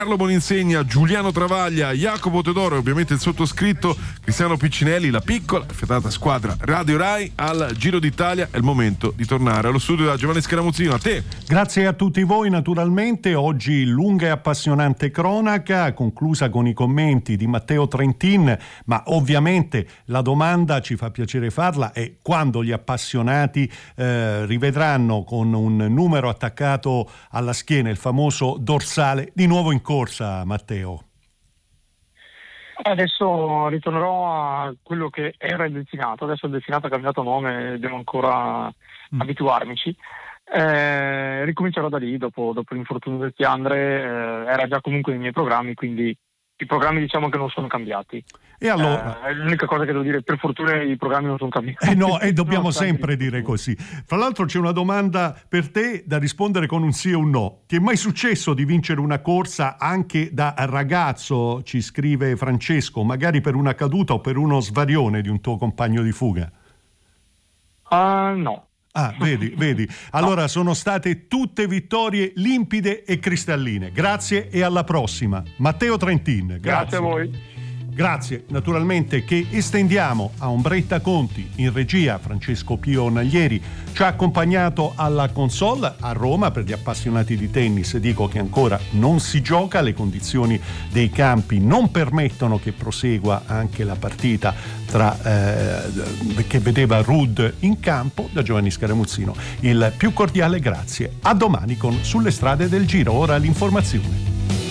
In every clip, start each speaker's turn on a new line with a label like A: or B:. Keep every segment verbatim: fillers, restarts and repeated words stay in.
A: Carlo Boninsegna, Giuliano Travaglia, Jacopo Teodoro e ovviamente il sottoscritto Cristiano Piccinelli, la piccola fiatata squadra Radio Rai al Giro d'Italia. È il momento di tornare allo studio da Giovanni Scaramuzzino. A te.
B: Grazie a tutti voi naturalmente. Oggi lunga e appassionante cronaca conclusa con i commenti di Matteo Trentin, ma ovviamente la domanda, ci fa piacere farla, è quando gli appassionati eh, rivedranno con un numero attaccato alla schiena il famoso dorsale di nuovo in corsa, Matteo.
C: Adesso ritornerò a quello che era il delfinato. Adesso il delfinato ha cambiato nome, devo ancora mm. abituarmici. Eh, ricomincerò da lì dopo, dopo l'infortunio del Chiandre. Eh, era già comunque nei miei programmi, quindi i programmi diciamo che non sono cambiati.
B: E allora?
C: Eh, l'unica cosa che devo dire, per fortuna i programmi non sono cambiati.
B: Eh no, e dobbiamo sempre dire così. Fra l'altro c'è una domanda per te da rispondere con un sì o un no. Ti è mai successo di vincere una corsa anche da ragazzo, ci scrive Francesco, magari per una caduta o per uno svarione di un tuo compagno di fuga?
C: Uh, no.
B: Ah, vedi, vedi. Allora no. Sono state tutte vittorie limpide e cristalline. Grazie e alla prossima. Matteo Trentin. Grazie,
C: grazie a voi.
B: Grazie, naturalmente, che estendiamo a Ombretta Conti, in regia Francesco Pio Naglieri, ci ha accompagnato alla console a Roma. Per gli appassionati di tennis dico che ancora non si gioca, le condizioni dei campi non permettono che prosegua anche la partita tra, eh, che vedeva Ruud in campo. Da Giovanni Scaramuzzino il più cordiale grazie. A domani con Sulle strade del Giro. Ora l'informazione.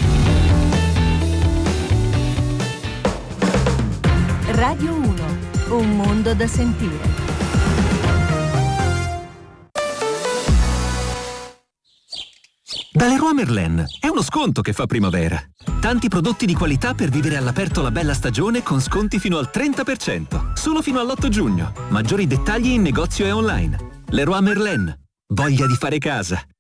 D: Radio uno, un mondo da sentire.
E: Da Leroy Merlin è uno sconto che fa primavera. Tanti prodotti di qualità per vivere all'aperto la bella stagione con sconti fino al trenta per cento. Solo fino all'otto giugno. Maggiori dettagli in negozio e online. Leroy Merlin. Voglia di fare casa.